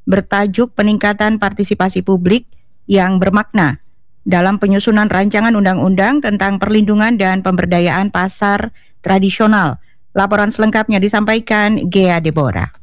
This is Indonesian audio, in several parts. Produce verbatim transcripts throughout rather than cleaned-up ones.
bertajuk Peningkatan Partisipasi Publik yang Bermakna dalam penyusunan rancangan undang-undang tentang perlindungan dan pemberdayaan pasar tradisional. Laporan selengkapnya disampaikan Gea Deborah.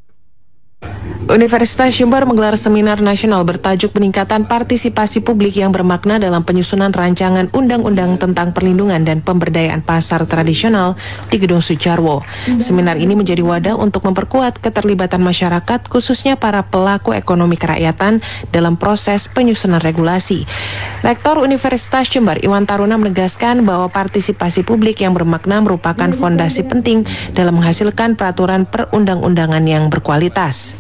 Universitas Jember menggelar seminar nasional bertajuk Peningkatan Partisipasi Publik yang Bermakna dalam penyusunan rancangan undang-undang tentang perlindungan dan pemberdayaan pasar tradisional di Gedung Sujarwo. Seminar ini menjadi wadah untuk memperkuat keterlibatan masyarakat, khususnya para pelaku ekonomi kerakyatan dalam proses penyusunan regulasi. Rektor Universitas Jember Iwan Taruna menegaskan bahwa partisipasi publik yang bermakna merupakan fondasi penting dalam menghasilkan peraturan perundang-undangan yang berkualitas.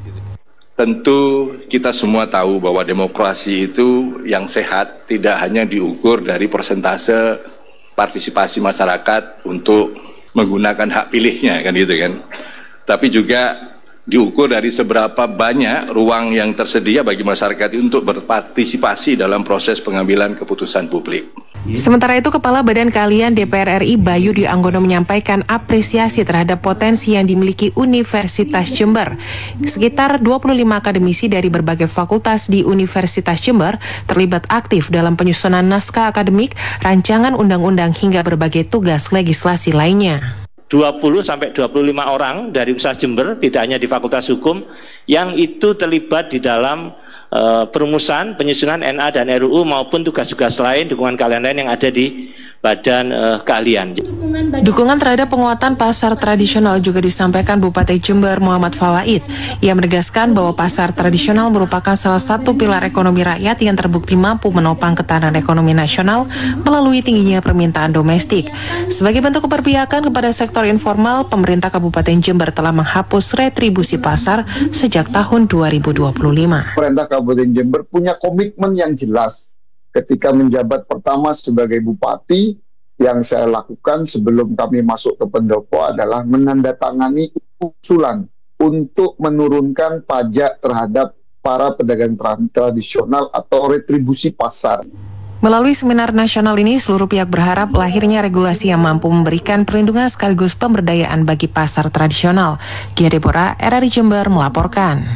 Tentu kita semua tahu bahwa demokrasi itu yang sehat tidak hanya diukur dari persentase partisipasi masyarakat untuk menggunakan hak pilihnya, kan gitu kan. Tapi juga diukur dari seberapa banyak ruang yang tersedia bagi masyarakat untuk berpartisipasi dalam proses pengambilan keputusan publik. Sementara itu, Kepala Badan Keahlian D P R R I Bayu Dwi Anggono menyampaikan apresiasi terhadap potensi yang dimiliki Universitas Jember. Sekitar dua puluh lima akademisi dari berbagai fakultas di Universitas Jember terlibat aktif dalam penyusunan naskah akademik, rancangan undang-undang hingga berbagai tugas legislasi lainnya. dua puluh sampai dua puluh lima orang dari Universitas Jember, tidak hanya di Fakultas Hukum, yang itu terlibat di dalam Uh, perumusan, penyusunan N A dan R U U maupun tugas-tugas lain, dukungan keahlian lain yang ada di Badan uh, Keahlian. Dukungan terhadap penguatan pasar tradisional juga disampaikan Bupati Jember Muhammad Fawaid. Ia menegaskan bahwa pasar tradisional merupakan salah satu pilar ekonomi rakyat yang terbukti mampu menopang ketahanan ekonomi nasional melalui tingginya permintaan domestik. Sebagai bentuk keberpihakan kepada sektor informal, pemerintah Kabupaten Jember telah menghapus retribusi pasar sejak tahun dua ribu dua puluh lima. Pemerintah Kabupaten Jember punya komitmen yang jelas. Ketika menjabat pertama sebagai bupati, yang saya lakukan sebelum kami masuk ke pendopo adalah menandatangani usulan untuk menurunkan pajak terhadap para pedagang tradisional atau retribusi pasar. Melalui seminar nasional ini, seluruh pihak berharap lahirnya regulasi yang mampu memberikan perlindungan sekaligus pemberdayaan bagi pasar tradisional. Gea Deborah, R R I Jember melaporkan.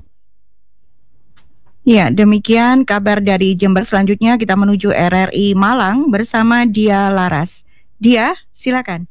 Ya, demikian kabar dari Jember. Selanjutnya kita menuju R R I Malang bersama Dia Laras. Dia, silakan.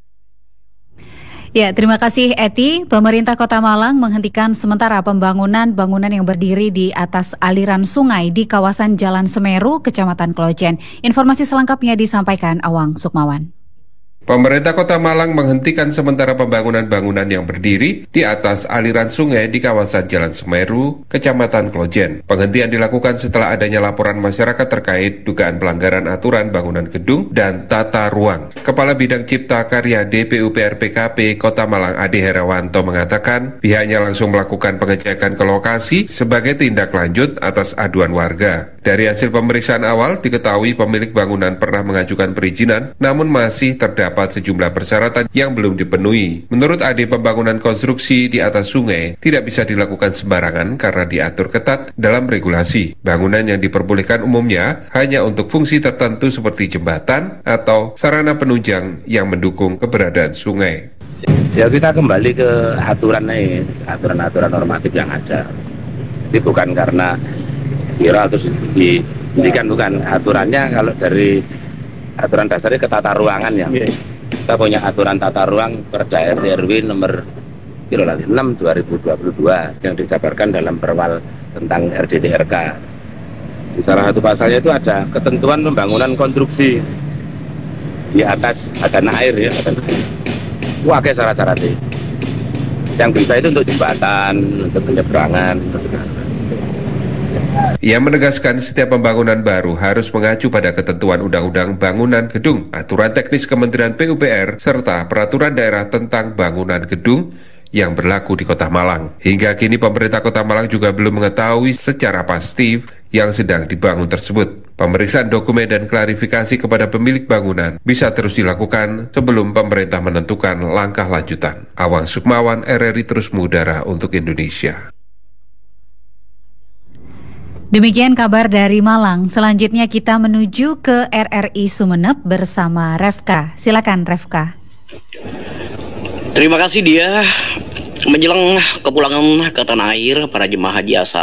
Ya, terima kasih Eti. Pemerintah Kota Malang menghentikan sementara pembangunan bangunan yang berdiri di atas aliran sungai di kawasan Jalan Semeru, Kecamatan Klojen. Informasi selengkapnya disampaikan Awang Sukmawan. Pemerintah Kota Malang menghentikan sementara pembangunan bangunan yang berdiri di atas aliran sungai di kawasan Jalan Semeru, Kecamatan Klojen. Penghentian dilakukan setelah adanya laporan masyarakat terkait dugaan pelanggaran aturan bangunan gedung dan tata ruang. Kepala Bidang Cipta Karya D P U P R P K P Kota Malang Ade Herawanto mengatakan pihaknya langsung melakukan pengecekan ke lokasi sebagai tindak lanjut atas aduan warga. Dari hasil pemeriksaan awal diketahui pemilik bangunan pernah mengajukan perizinan namun masih terdapat sejumlah persyaratan yang belum dipenuhi. Menurut Ade, pembangunan konstruksi di atas sungai tidak bisa dilakukan sembarangan karena diatur ketat dalam regulasi. Bangunan yang diperbolehkan umumnya hanya untuk fungsi tertentu seperti jembatan atau sarana penunjang yang mendukung keberadaan sungai. Ya, kita kembali ke aturan ini, aturan-aturan normatif yang ada. Jadi bukan karena kira terus dihentikan, bukan. Aturannya kalau dari aturan dasarnya ke tata ruangan ya. Kita punya aturan tata ruang Perda R T R W nomor enam dua ribu dua puluh dua yang dijabarkan dalam perwal tentang R D T R K. Di salah satu pasalnya itu ada ketentuan pembangunan konstruksi di atas ada air ya, ada wah kayak syarat-syaratnya. Yang bisa itu untuk jembatan, untuk penyeberangan. Ia menegaskan setiap pembangunan baru harus mengacu pada ketentuan Undang-Undang Bangunan Gedung, Aturan Teknis Kementerian P U P R, serta Peraturan Daerah tentang Bangunan Gedung yang berlaku di Kota Malang. Hingga kini pemerintah Kota Malang juga belum mengetahui secara pasti yang sedang dibangun tersebut. Pemeriksaan dokumen dan klarifikasi kepada pemilik bangunan bisa terus dilakukan sebelum pemerintah menentukan langkah lanjutan. Awang Sukmawan, R R I Terus Mengudara untuk Indonesia. Demikian kabar dari Malang. Selanjutnya kita menuju ke R R I Sumeneb bersama Refka. Silakan Refka. Terima kasih dia. Menjelang kepulangan ke tanah air para jemaah haji asal